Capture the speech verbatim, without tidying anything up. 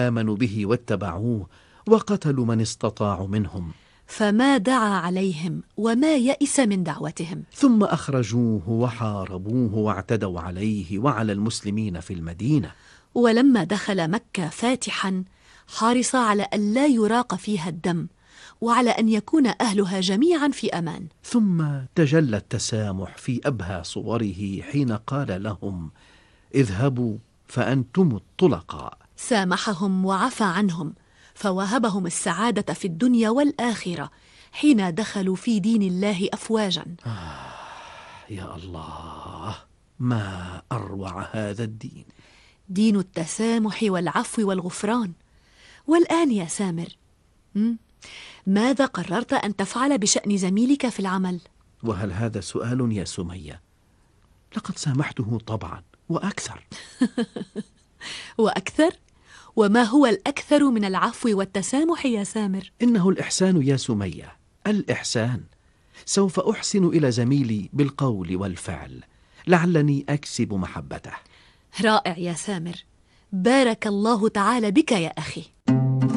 آمنوا به واتبعوه وقتلوا من استطاعوا منهم، فما دعا عليهم وما يئس من دعوتهم. ثم أخرجوه وحاربوه واعتدوا عليه وعلى المسلمين في المدينة. ولما دخل مكة فاتحا حرص على أن لا يراق فيها الدم، وعلى أن يكون أهلها جميعا في أمان. ثم تجلى التسامح في أبهى صوره حين قال لهم: اذهبوا فأنتم الطلقاء. سامحهم وعفى عنهم، فوهبهم السعادة في الدنيا والآخرة حين دخلوا في دين الله أفواجا. آه يا الله، ما أروع هذا الدين، دين التسامح والعفو والغفران. والآن يا سامر، ماذا قررت أن تفعل بشأن زميلك في العمل؟ وهل هذا سؤال يا سمية؟ لقد سامحته طبعا وأكثر. وأكثر؟ وما هو الأكثر من العفو والتسامح يا سامر؟ إنه الإحسان يا سمية، الإحسان. سوف أحسن إلى زميلي بالقول والفعل لعلني أكسب محبته. رائع يا سامر، بارك الله تعالى بك يا أخي.